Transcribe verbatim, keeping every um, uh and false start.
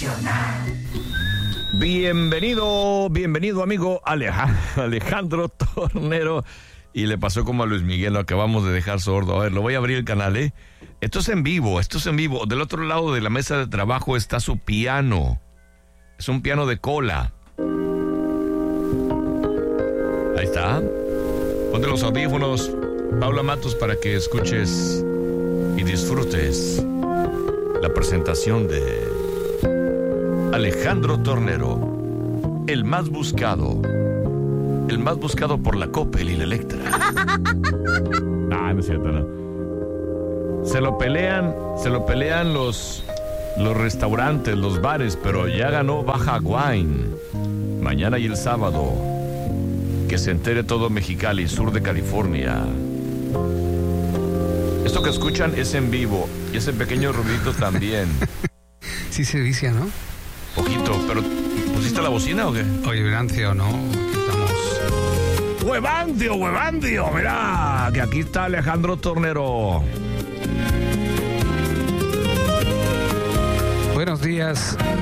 Nacional. Bienvenido, bienvenido amigo Aleja- Alejandro Tornero. Y le pasó como a Luis Miguel, lo acabamos de dejar sordo. A ver, lo voy a abrir el canal, ¿eh? Esto es en vivo, esto es en vivo. Del otro lado de la mesa de trabajo está su piano. Es un piano de cola. Ahí está. Ponte los audífonos, Paula Matos, para que escuches y disfrutes la presentación de Alejandro Tornero, el más buscado. El más buscado por la Coppel y la Electra. Ah, no es cierto, no. Se lo pelean, se lo pelean los, los restaurantes, los bares, pero ya ganó Baja Wine. Mañana y el sábado, que se entere todo Mexicali, sur de California. Esto que escuchan es en vivo y ese pequeño ruidito también. Sí se vicia, ¿no? Poquito, pero ¿pusiste la bocina o qué? Oye, Venancio, ¿no? Estamos... ¡Huevandio, huevandio! Mira, que aquí está Alejandro Tornero. Buenos días,